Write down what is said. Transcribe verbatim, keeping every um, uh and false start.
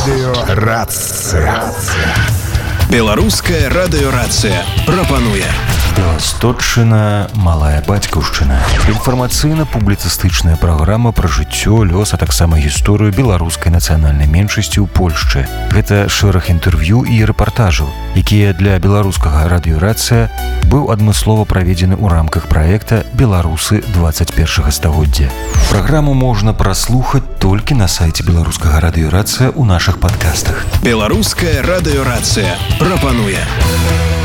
Радыёрацыя. Беларуская радыёрацыя прапануе Беластотчына, малая бацькаўшчына. Інфармацыйна-публіцыстычная праграма пра жыццё, лёс, а таксама гісторыю беларускай нацыянальнай меншасці ў Польшчы. Гэта шэраг інтэрв'ю і рэпартажаў, якія для беларускага радыёрацыя быў адмыслова праведзены ў рамках праекта «Беларусы двадцать першага стагоддзя». Праграму можна праслухаць толькі на сайце беларускага радыёрацыя ў нашых падкастах. Беларуская радыёрацыя прапануе